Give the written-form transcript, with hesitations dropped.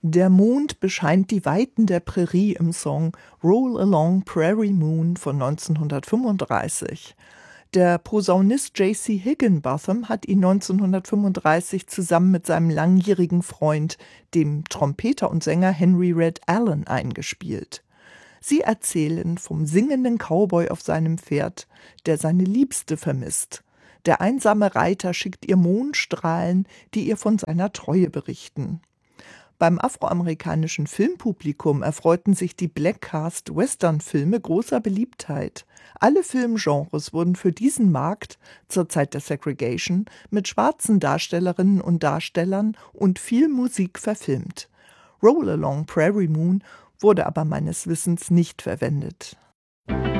Der Mond bescheint die Weiten der Prärie im Song Roll Along Prairie Moon von 1935. Der Posaunist J.C. Higginbotham hat ihn 1935 zusammen mit seinem langjährigen Freund, dem Trompeter und Sänger Henry Red Allen, eingespielt. Sie erzählen vom singenden Cowboy auf seinem Pferd, der seine Liebste vermisst. Der einsame Reiter schickt ihr Mondstrahlen, die ihr von seiner Treue berichten. Beim afroamerikanischen Filmpublikum erfreuten sich die Blackcast-Western-Filme großer Beliebtheit. Alle Filmgenres wurden für diesen Markt, zur Zeit der Segregation, mit schwarzen Darstellerinnen und Darstellern und viel Musik verfilmt. Roll Along Prairie Moon wurde aber meines Wissens nicht verwendet.